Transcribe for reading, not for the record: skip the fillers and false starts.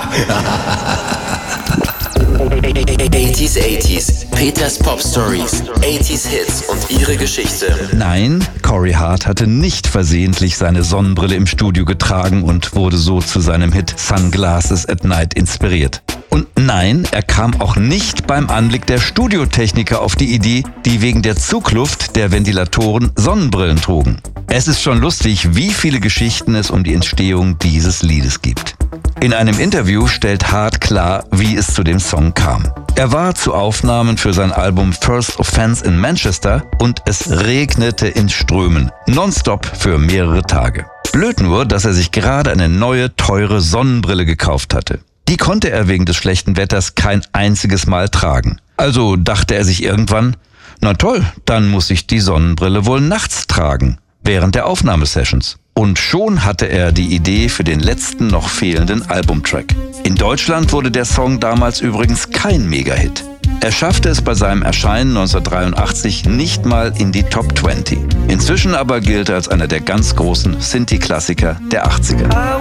80s, Peters Pop Stories, 80s Hits und ihre Geschichte. Nein, Corey Hart hatte nicht versehentlich seine Sonnenbrille im Studio getragen und wurde so zu seinem Hit Sunglasses at Night inspiriert. Und nein, er kam auch nicht beim Anblick der Studiotechniker auf die Idee, die wegen der Zugluft der Ventilatoren Sonnenbrillen trugen. Es ist schon lustig, wie viele Geschichten es um die Entstehung dieses Liedes gibt. In einem Interview stellt Hart klar, wie es zu dem Song kam. Er war zu Aufnahmen für sein Album First Offense in Manchester und es regnete in Strömen, nonstop für mehrere Tage. Blöd nur, dass er sich gerade eine neue, teure Sonnenbrille gekauft hatte. Die konnte er wegen des schlechten Wetters kein einziges Mal tragen. Also dachte er sich irgendwann, na toll, dann muss ich die Sonnenbrille wohl nachts tragen, während der Aufnahmesessions. Und schon hatte er die Idee für den letzten noch fehlenden Albumtrack. In Deutschland wurde der Song damals übrigens kein Mega-Hit. Er schaffte es bei seinem Erscheinen 1983 nicht mal in die Top 20. Inzwischen aber gilt er als einer der ganz großen Sinti-Klassiker der 80er.